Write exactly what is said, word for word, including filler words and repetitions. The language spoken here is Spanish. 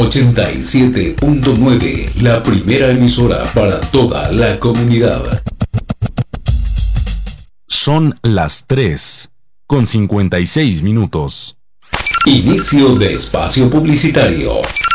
ochenta y siete punto nueve, la primera emisora para toda la comunidad. Son las tres, con cincuenta y seis minutos. Inicio de espacio publicitario.